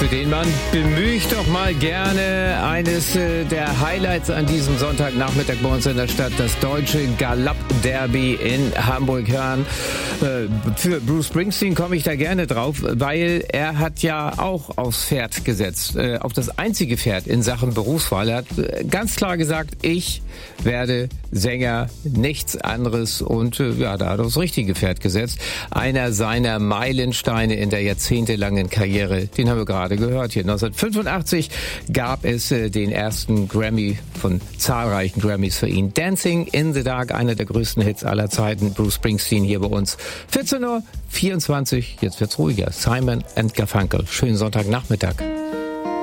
Für den Mann bemühe ich doch mal gerne eines der Highlights an diesem Sonntagnachmittag bei uns in der Stadt, das deutsche Galopp-Derby in Hamburg-Hörn. Für Bruce Springsteen komme ich da gerne drauf, weil er hat ja auch aufs Pferd gesetzt, auf das einzige Pferd in Sachen Berufswahl. Er hat ganz klar gesagt, ich werde Sänger, nichts anderes, und da hat er aufs richtige Pferd gesetzt. Einer seiner Meilensteine in der jahrzehntelangen Karriere, den haben wir gerade gehört hier. 1985 gab es den ersten Grammy von zahlreichen Grammys für ihn. Dancing in the Dark, einer der größten Hits aller Zeiten. Bruce Springsteen hier bei uns. 14:24 Uhr, jetzt wird's ruhiger. Simon & Garfunkel. Schönen Sonntagnachmittag.